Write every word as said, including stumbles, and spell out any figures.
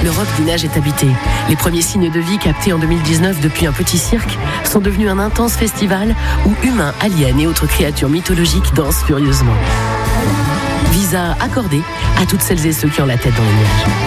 L'Europe des neiges est habitée. Les premiers signes de vie captés en deux mille dix-neuf depuis un petit cirque sont devenus un intense festival où humains, aliens et autres créatures mythologiques dansent furieusement. Visa accordé à toutes celles et ceux qui ont la tête dans les nuages.